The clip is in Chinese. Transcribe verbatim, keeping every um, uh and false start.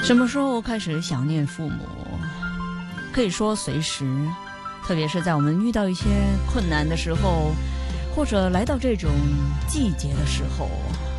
什么时候开始想念父母？可以说随时，特别是在我们遇到一些困难的时候，或者来到这种季节的时候。